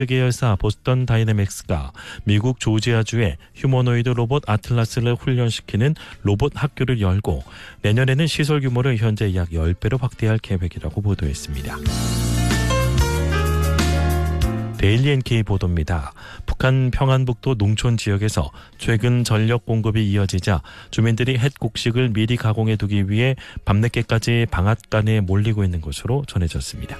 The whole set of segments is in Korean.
계열사 보스턴 다이내믹스가 미국 조지아주에 휴머노이드 로봇 아틀라스를 훈련시키는 로봇 학교를 열고 내년에는 시설 규모를 현재 약 10배로 확대할 계획이라고 보도했습니다. 데일리 NK 보도입니다. 북한 평안북도 농촌 지역에서 최근 전력 공급이 이어지자 주민들이 햇 곡식을 미리 가공해 두기 위해 밤늦게까지 방앗간에 몰리고 있는 것으로 전해졌습니다.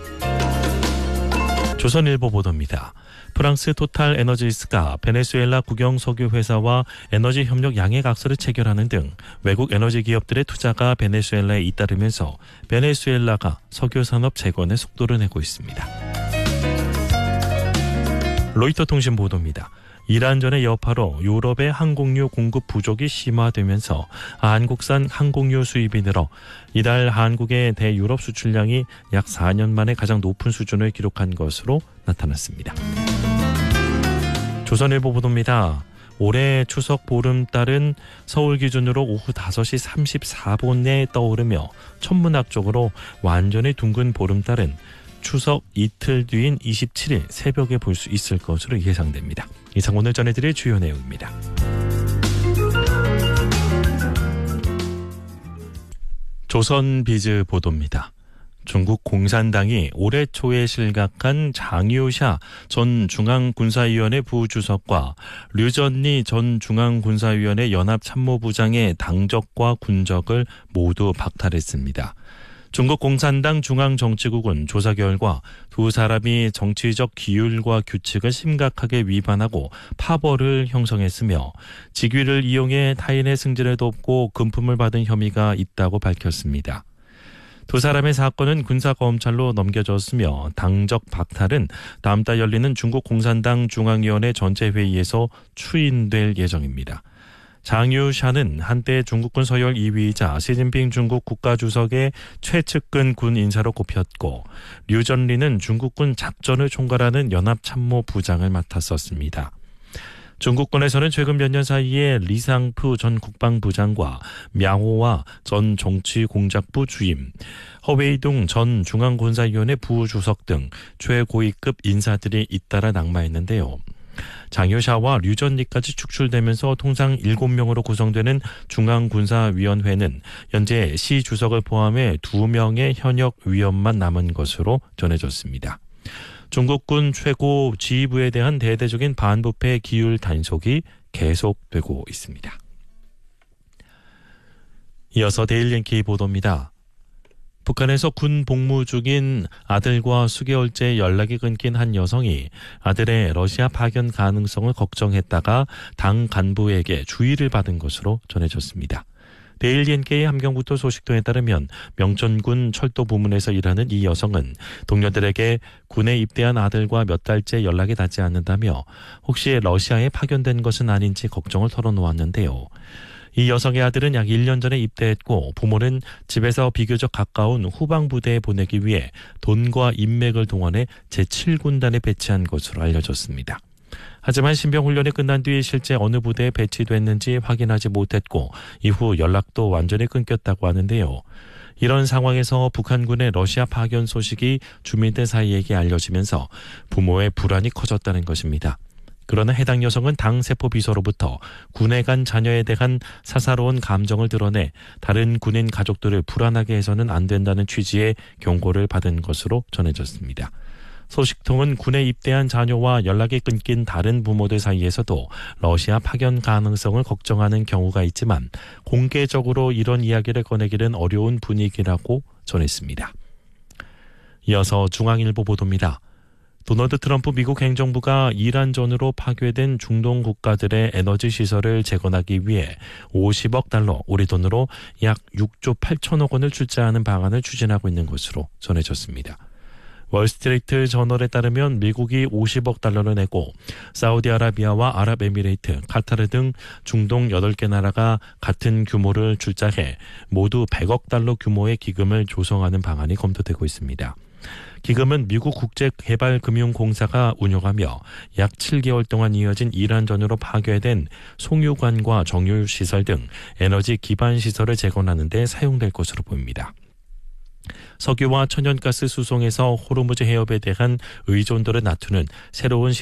조선일보 보도입니다. 프랑스 토탈 에너지스가 베네수엘라 국영 석유 회사와 에너지 협력 양해각서를 체결하는 등 외국 에너지 기업들의 투자가 베네수엘라에 잇따르면서 베네수엘라가 석유 산업 재건에 속도를 내고 있습니다. 로이터 통신 보도입니다. 이란전의 여파로 유럽의 항공유 공급 부족이 심화되면서 한국산 항공유 수입이 늘어 이달 한국의 대유럽 수출량이 약 4년 만에 가장 높은 수준을 기록한 것으로 나타났습니다. 조선일보 보도입니다. 올해 추석 보름달은 서울 기준으로 오후 5시 34분에 떠오르며 천문학적으로 완전히 둥근 보름달은 추석 이틀 뒤인 27일 새벽에 볼 수 있을 것으로 예상됩니다. 이상 오늘 전해드릴 주요 내용입니다. 조선비즈 보도입니다. 중국 공산당이 올해 초에 실각한 장유샤 전 중앙군사위원회 부주석과 류전리 전 중앙군사위원회 연합참모부장의 당적과 군적을 모두 박탈했습니다. 중국 공산당 중앙정치국은 조사 결과 두 사람이 정치적 기율과 규칙을 심각하게 위반하고 파벌을 형성했으며 직위를 이용해 타인의 승진을 돕고 금품을 받은 혐의가 있다고 밝혔습니다. 두 사람의 사건은 군사검찰로 넘겨졌으며 당적 박탈은 다음 달 열리는 중국 공산당 중앙위원회 전체회의에서 추인될 예정입니다. 장유샤는 한때 중국군 서열 2위이자 시진핑 중국 국가주석의 최측근 군 인사로 꼽혔고 류전리는 중국군 작전을 총괄하는 연합참모부장을 맡았었습니다. 중국군에서는 최근 몇 년 사이에 리상푸 전 국방부장과 명호와 전 정치공작부 주임, 허웨이둥 전 중앙군사위원회 부주석 등 최고위급 인사들이 잇따라 낙마했는데요. 장유샤와 류전리까지 축출되면서 통상 7명으로 구성되는 중앙군사위원회는 현재 시 주석을 포함해 2명의 현역 위원만 남은 것으로 전해졌습니다. 중국군 최고 지휘부에 대한 대대적인 반부패 기율 단속이 계속되고 있습니다. 이어서 데일리 NK 보도입니다. 북한에서 군 복무 중인 아들과 수개월째 연락이 끊긴 한 여성이 아들의 러시아 파견 가능성을 걱정했다가 당 간부에게 주의를 받은 것으로 전해졌습니다. 데일리 NK 함경북도 소식통에 따르면 명천군 철도 부문에서 일하는 이 여성은 동료들에게 군에 입대한 아들과 몇 달째 연락이 닿지 않는다며 혹시 러시아에 파견된 것은 아닌지 걱정을 털어놓았는데요. 이 여성의 아들은 약 1년 전에 입대했고 부모는 집에서 비교적 가까운 후방부대에 보내기 위해 돈과 인맥을 동원해 제7군단에 배치한 것으로 알려졌습니다. 하지만 신병훈련이 끝난 뒤 실제 어느 부대에 배치됐는지 확인하지 못했고 이후 연락도 완전히 끊겼다고 하는데요. 이런 상황에서 북한군의 러시아 파견 소식이 주민들 사이에게 알려지면서 부모의 불안이 커졌다는 것입니다. 그러나 해당 여성은 당 세포 비서로부터 군에 간 자녀에 대한 사사로운 감정을 드러내 다른 군인 가족들을 불안하게 해서는 안 된다는 취지의 경고를 받은 것으로 전해졌습니다. 소식통은 군에 입대한 자녀와 연락이 끊긴 다른 부모들 사이에서도 러시아 파견 가능성을 걱정하는 경우가 있지만 공개적으로 이런 이야기를 꺼내기는 어려운 분위기라고 전했습니다. 이어서 중앙일보 보도입니다. 도널드 트럼프 미국 행정부가 이란전으로 파괴된 중동 국가들의 에너지 시설을 재건하기 위해 50억 달러, 우리 돈으로 약 6조 8천억 원을 출자하는 방안을 추진하고 있는 것으로 전해졌습니다. 월스트리트 저널에 따르면 미국이 50억 달러를 내고 사우디아라비아와 아랍에미레이트, 카타르 등 중동 8개 나라가 같은 규모를 출자해 모두 100억 달러 규모의 기금을 조성하는 방안이 검토되고 있습니다. 기금은 미국 국제개발금융공사가 운영하며 약 7개월 동안 이어진 이란전으로 파괴된 송유관과 정유시설 등 에너지 기반 시설을 재건하는 데 사용될 것으로 보입니다. 석유와 천연가스 수송에서 호르무즈 해협에 대한 의존도를 낮추는 새로운